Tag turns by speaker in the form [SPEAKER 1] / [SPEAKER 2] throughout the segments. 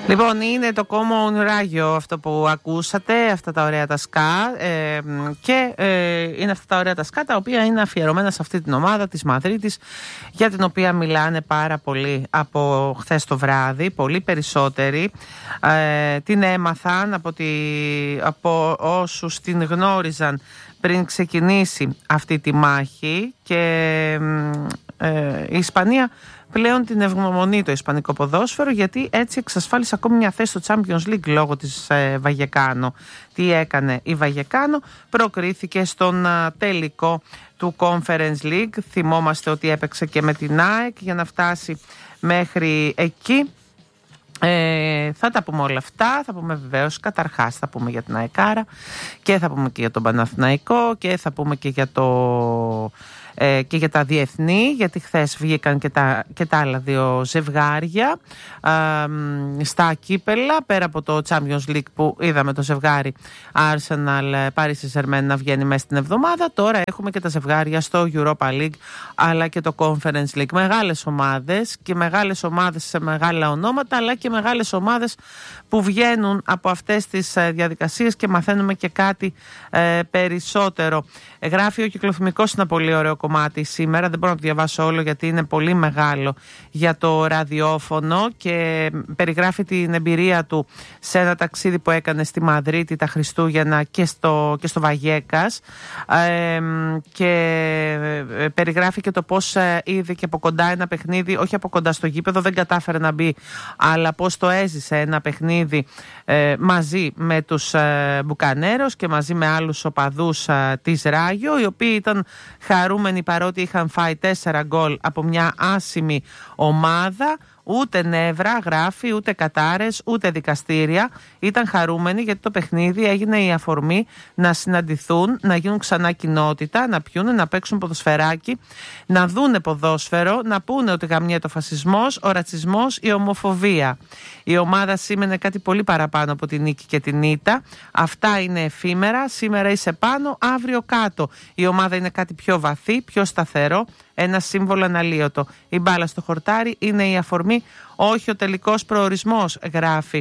[SPEAKER 1] Λοιπόν, είναι το Common Ράγιο αυτό που ακούσατε, αυτά τα ωραία τα σκά και είναι αυτά τα ωραία τα σκά τα οποία είναι αφιερωμένα σε αυτή την ομάδα της Μαδρίτης, για την οποία μιλάνε πάρα πολύ από χθες το βράδυ, πολύ περισσότεροι. Την έμαθαν από όσους την γνώριζαν πριν ξεκινήσει αυτή τη μάχη και η Ισπανία πλέον την ευγνωμονεί το ισπανικό ποδόσφαιρο, γιατί έτσι εξασφάλισε ακόμη μια θέση στο Champions League λόγω της Βαγεκάνο. Τι έκανε η Βαγεκάνο? Προκρίθηκε στον τελικό του Conference League. Θυμόμαστε ότι έπαιξε και με την ΑΕΚ για να φτάσει μέχρι εκεί. Θα τα πούμε όλα αυτά. Θα πούμε βεβαίως, καταρχάς θα πούμε για την ΑΕΚΑΡΑ και θα πούμε και για τον Παναθηναϊκό και θα πούμε και για τα διεθνή, γιατί χθες βγήκαν και τα άλλα δύο ζευγάρια στα κύπελα, πέρα από το Champions League που είδαμε το ζευγάρι Arsenal Paris Saint-Germain να βγαίνει μέσα στην εβδομάδα. Τώρα έχουμε και τα ζευγάρια στο Europa League αλλά και το Conference League. Μεγάλες ομάδες και μεγάλες ομάδες σε μεγάλα ονόματα, αλλά και μεγάλες ομάδες που βγαίνουν από αυτές τις διαδικασίες και μαθαίνουμε και κάτι περισσότερο. Γράφει ο Κυκλοθυμικός ένα πολύ ωραίο κομμάτι σήμερα, δεν μπορώ να το διαβάσω όλο γιατί είναι πολύ μεγάλο για το ραδιόφωνο, και περιγράφει την εμπειρία του σε ένα ταξίδι που έκανε στη Μαδρίτη τα Χριστούγεννα και στο Βαγιέκας, και περιγράφει και το πώς είδε και από κοντά ένα παιχνίδι, όχι από κοντά στο γήπεδο, δεν κατάφερε να μπει, αλλά πώς το έζησε ένα παιχνίδι μαζί με τους Μπουκανέρος και μαζί με άλλους οπαδούς της Ράγιο, οι οποίοι ήταν χαρούμενοι παρότι είχαν φάει 4 γκολ από μια άσημη ομάδα. Ούτε νεύρα, γράφει, ούτε κατάρες, ούτε δικαστήρια. Ήταν χαρούμενοι γιατί το παιχνίδι έγινε η αφορμή να συναντηθούν, να γίνουν ξανά κοινότητα, να πιούνε, να παίξουν ποδοσφαιράκι, να δούνε ποδόσφαιρο, να πούνε ότι γαμιέται ο φασισμός, ο ρατσισμός, η ομοφοβία. Η ομάδα σήμαινε κάτι πολύ παραπάνω από την νίκη και την ήττα. Αυτά είναι εφήμερα. Σήμερα είσαι πάνω, αύριο κάτω. Η ομάδα είναι κάτι πιο βαθύ, πιο σταθερό. Ένα σύμβολο αναλύωτο. Η μπάλα στο χορτάρι είναι η αφορμή, όχι ο τελικός προορισμός, γράφει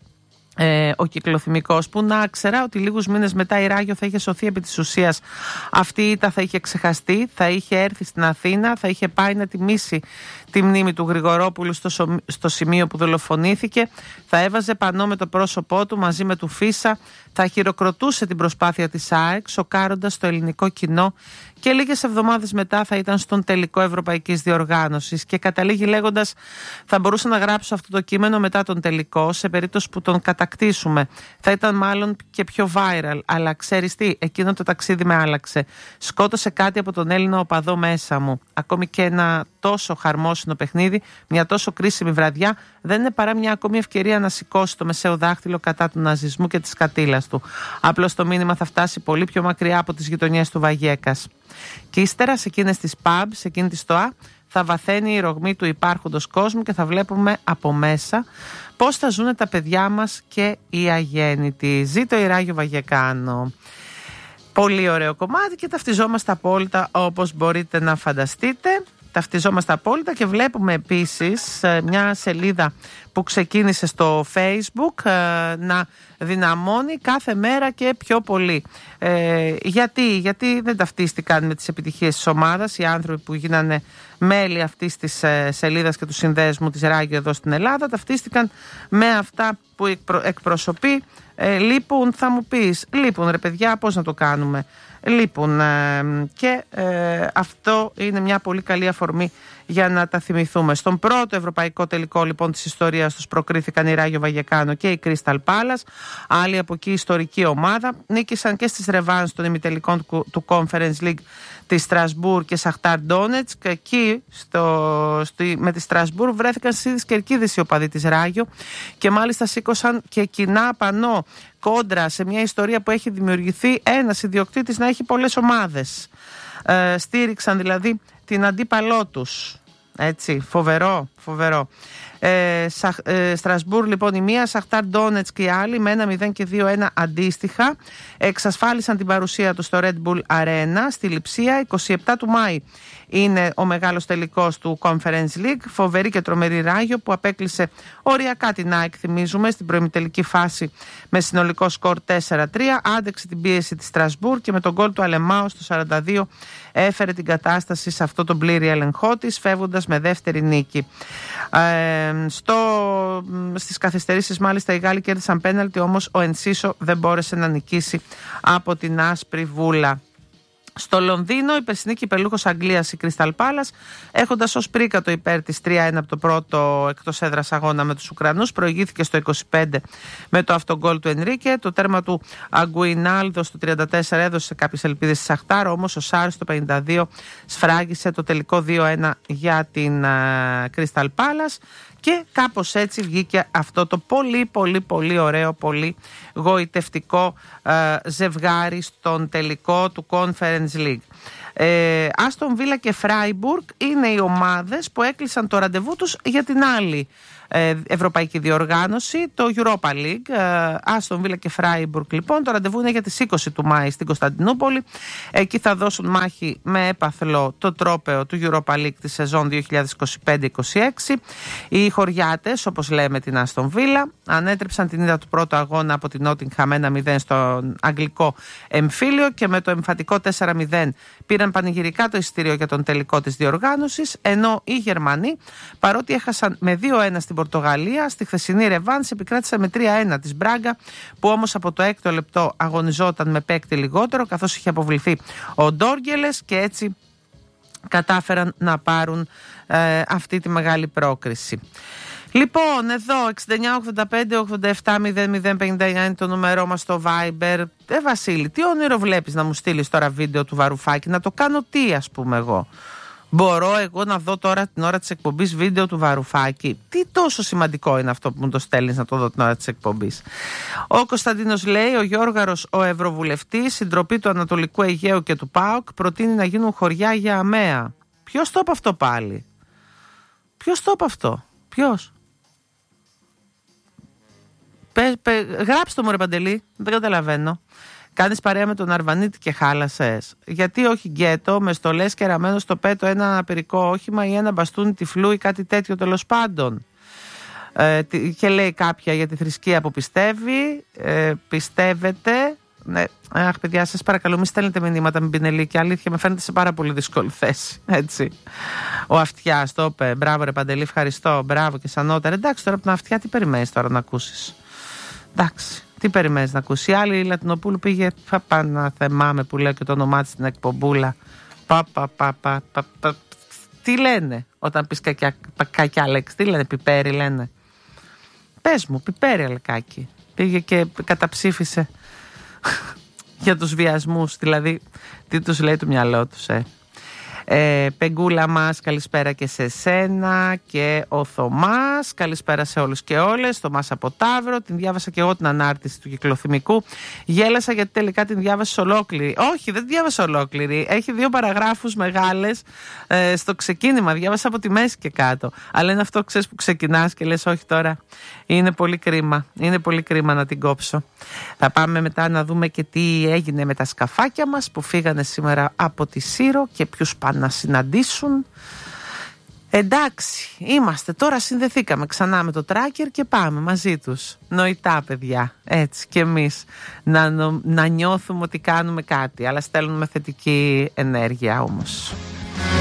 [SPEAKER 1] ο Κυκλοθυμικός, που να ξέρα ότι λίγους μήνες μετά η Ράγιο θα είχε σωθεί επί της ουσίας. Αυτή η ήττα θα είχε ξεχαστεί, θα είχε έρθει στην Αθήνα, θα είχε πάει να τιμήσει τη μνήμη του Γρηγορόπουλου στο σημείο που δολοφονήθηκε, θα έβαζε πανό με το πρόσωπό του μαζί με του Φίσα, θα χειροκροτούσε την προσπάθεια της ΑΕΚ, σοκάροντας το ελληνικό κοινό, και λίγες εβδομάδες μετά θα ήταν στον τελικό Ευρωπαϊκής Διοργάνωσης. Και καταλήγει λέγοντας: θα μπορούσα να γράψω αυτό το κείμενο μετά τον τελικό, σε περίπτωση που τον κατακτήσουμε. Θα ήταν μάλλον και πιο viral. Αλλά ξέρεις τι, εκείνο το ταξίδι με άλλαξε. Σκότωσε κάτι από τον Έλληνα οπαδό μέσα μου. Ακόμη και ένα τόσο χαρμόσυνο παιχνίδι, μια τόσο κρίσιμη βραδιά, δεν είναι παρά μια ακόμη ευκαιρία να σηκώσει το μεσαίο δάχτυλο κατά του ναζισμού και της κατήλας του. Απλώς το μήνυμα θα φτάσει πολύ πιο μακριά από τις γειτονιές του Βαγιέκας. Και ύστερα σε εκείνες τις pub, σε εκείνη τη στοά, θα βαθαίνει η ρογμή του υπάρχοντος κόσμου και θα βλέπουμε από μέσα πώς θα ζουν τα παιδιά μας και οι αγέννητοι. Ζήτω η Ράγιο Βαγεκάνο. Πολύ ωραίο κομμάτι και ταυτιζόμαστε απόλυτα, όπως μπορείτε να φανταστείτε. Ταυτιζόμαστε απόλυτα και βλέπουμε επίσης μια σελίδα που ξεκίνησε στο Facebook να δυναμώνει κάθε μέρα και πιο πολύ. Γιατί δεν ταυτίστηκαν με τις επιτυχίες της ομάδας οι άνθρωποι που γίνανε μέλη αυτής της σελίδας και του συνδέσμου της Ράγιο εδώ στην Ελλάδα, ταυτίστηκαν με αυτά που εκπροσωπεί. Λείπουν, θα μου πεις, λείπουν ρε παιδιά, πώς να το κάνουμε? Λείπουν, και αυτό είναι μια πολύ καλή αφορμή για να τα θυμηθούμε. Στον πρώτο ευρωπαϊκό τελικό λοιπόν της ιστορίας τους προκρίθηκαν η Ράγιο Βαγεκάνο και η Crystal Palace, άλλη από εκεί ιστορική ομάδα. Νίκησαν και στις ρεβάνς των ημιτελικών του Conference League τη Στρασμπούρ και Σαχτάρ Ντόνετσκ, και εκεί με τη Στρασμπούρ βρέθηκαν στις κερκίδες οι οπαδοί της Ράγιο και μάλιστα σήκωσαν και κοινά πανό κόντρα σε μια ιστορία που έχει δημιουργηθεί ένας ιδιοκτήτης να έχει πολλές ομάδες. Στήριξαν δηλαδή την αντίπαλό τους. Έτσι, Φοβερό. Στρασβούρ λοιπόν η μία, Σαχτάρ Ντόνετσκ και οι άλλοι με 1-0 και 2-1 αντίστοιχα εξασφάλισαν την παρουσία του στο Red Bull Arena στη Λειψία. 27 του Μάη είναι ο μεγάλος τελικός του Conference League. Φοβερή και τρομερή Ράγιο που απέκλεισε οριακά την ΑΕΚ, θυμίζουμε, στην προημιτελική φάση με συνολικό σκορ 4-3. Άντεξε την πίεση της Στρασβούρ και με τον γκολ του Αλεμάου στο 42 έφερε την κατάσταση σε αυτό τον πλήρη έλεγχό της, φεύγοντας με δεύτερη νίκη. Στις καθυστερήσεις μάλιστα οι Γάλλοι κέρδισαν πέναλτι, όμως ο Ενσίσο δεν μπόρεσε να νικήσει από την άσπρη βούλα. Στο Λονδίνο, η περσινή κυπελούχος Αγγλίας, η Crystal Palace, έχοντας ως πρίκατο υπέρ της 3-1 από το πρώτο εκτός έδρας αγώνα με τους Ουκρανούς, προηγήθηκε στο 25 με το αυτογκόλ του Ενρίκε. Το τέρμα του Αγκουινάλδο στο 34 έδωσε κάποιες ελπίδες στη Σαχτάρ, όμως ο Σάρ στο 52 σφράγισε το τελικό 2-1 για την Crystal Palace. Και κάπως έτσι βγήκε αυτό το πολύ ωραίο, πολύ γοητευτικό ζευγάρι στον τελικό του Conference League. Άστον Βίλα και Φράιμπουργκ είναι οι ομάδες που έκλεισαν το ραντεβού τους για την άλλη ευρωπαϊκή διοργάνωση, το Europa League. Άστον Βίλα και Φράιμπουργκ λοιπόν, το ραντεβού είναι για τις 20 του Μάη στην Κωνσταντινούπολη. Εκεί θα δώσουν μάχη με έπαθλο το τρόπαιο του Europa League τη σεζόν 2025-26. Οι χωριάτες, όπως λέμε την Άστον Βίλα, ανέτρεψαν την ήττα του πρώτου αγώνα από την Νότιγχαμ 1-0 στο αγγλικό εμφύλιο και με το εμφατικό 4-0 πήραν πανηγυρικά το εισιτήριο για τον τελικό της διοργάνωσης, ενώ οι Γερμανοί, παρότι έχασαν με 2-1 στην Πορτογαλία, στη χθεσινή ρεβάνς επικράτησαν με 3-1 της Μπράγκα, που όμως από το 6ο λεπτό αγωνιζόταν με παίκτη λιγότερο, καθώς είχε αποβληθεί ο Ντόργκελες, και έτσι κατάφεραν να πάρουν αυτή τη μεγάλη πρόκριση. Λοιπόν, εδώ 6985-87-0059 είναι το νούμερό μας στο Viber. Βασίλη, τι όνειρο βλέπεις να μου στείλεις τώρα βίντεο του Βαρουφάκη? Να το κάνω τι, ας πούμε, εγώ? Μπορώ εγώ να δω τώρα την ώρα της εκπομπής βίντεο του Βαρουφάκη? Τι τόσο σημαντικό είναι αυτό που μου το στέλνεις να το δω την ώρα της εκπομπής? Ο Κωνσταντίνος λέει, ο Γιώργαρος, ο Ευρωβουλευτής, συντροπή του Ανατολικού Αιγαίου και του ΠΑΟΚ, προτείνει να γίνουν χωριά για αμαία. Ποιος το είπε αυτό πάλι? Ποιος το είπε αυτό? Ποιος? Γράψτε το, μωρέ Παντελή, δεν καταλαβαίνω. Κάνεις παρέα με τον Αρβανίτη και χάλασες? Γιατί όχι γκέτο με στολές και ραμμένο στο πέτο ένα απειρικό όχημα ή ένα μπαστούνι τυφλού ή κάτι τέτοιο, τέλος πάντων? Και λέει κάποια για τη θρησκεία που πιστεύει. Πιστεύετε? Ναι. Αχ, παιδιά, σας παρακαλώ, μην στέλνετε μηνύματα με Πινελίκη. Αλήθεια, με φαίνεται σε πάρα πολύ δύσκολη θέση. Έτσι. Ο Αυτιάς το είπε. Μπράβο, ρε Παντελή, ευχαριστώ. Μπράβο και σανότερα. Εντάξει, τώρα από την Αυτιά τι περιμένεις τώρα να ακούσεις? Εντάξει, τι περιμένεις να ακούσεις? Η άλλη, η Λατινοπούλου, πήγε. Θα πάω να θεμάμαι που λέω και το όνομά της στην εκπομπούλα. Τι λένε όταν πεις κακιά λέξη? Τι λένε? Πιπέρι λένε? Πες μου, πιπέρι αλεκάκι. Πήγε και καταψήφισε για τους βιασμούς, δηλαδή τι τους λέει το μυαλό τους. Πεγκούλα μας, καλησπέρα και σε σένα. Και ο Θωμάς, καλησπέρα σε όλους και όλες. Θωμάς από Ταύρο, την διάβασα και εγώ την ανάρτηση του κυκλοθυμικού. Γέλασα γιατί τελικά την διάβασες ολόκληρη. Όχι, δεν την διάβασα ολόκληρη. Έχει 2 παραγράφους μεγάλες στο ξεκίνημα. Διάβασα από τη μέση και κάτω. Αλλά είναι αυτό, ξέρεις, που ξεκινάς και λες όχι τώρα. Είναι πολύ κρίμα. Είναι πολύ κρίμα να την κόψω. Θα πάμε μετά να δούμε και τι έγινε με τα σκαφάκια μας που φύγανε σήμερα από τη Σύρο και ποιους πάνε να συναντήσουν. Εντάξει, είμαστε τώρα, συνδεθήκαμε ξανά με το τράκερ και πάμε μαζί τους. Νοητά, παιδιά, έτσι και εμείς να νιώθουμε ότι κάνουμε κάτι, αλλά στέλνουμε θετική ενέργεια όμως.